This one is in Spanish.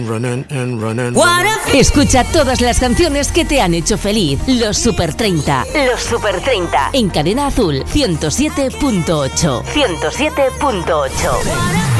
Escucha todas las canciones que te han hecho feliz. Los Super 30. Los Super 30. En Cadena Azul 107.8. 107.8.